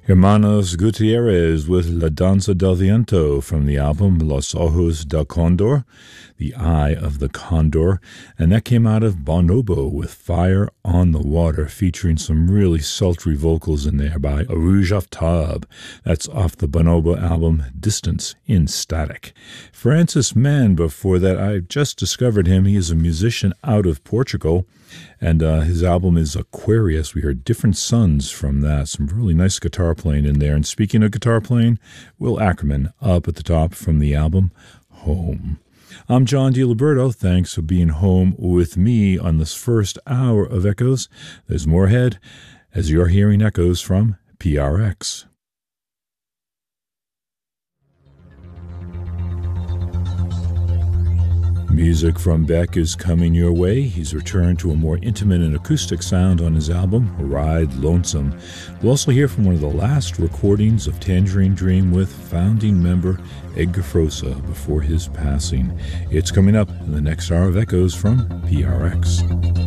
Hermanos Gutierrez with La Danza del Viento from the album Los Ojos del Condor, The Eye of the Condor, and that came out of Bonobo with Fire on the Water, featuring some really sultry vocals in there by Arouge Aftab. That's off the Bonobo album Distance in Static. Francis Mann, before that, I just discovered him. He is a musician out of Portugal, and his album is Aquarius. We heard Different Suns from that. Some really nice guitar playing in there. And speaking of guitar playing, Will Ackerman up at the top from the album Home. I'm John DiLiberto. Thanks for being home with me on this first hour of Echoes. There's more ahead as you're hearing echoes from PRX. Music from Beck is coming your way. He's returned to a more intimate and acoustic sound on his album, Ride Lonesome. We'll also hear from one of the last recordings of Tangerine Dream with founding member Edgar Froese before his passing. It's coming up in the next hour of Echoes from PRX.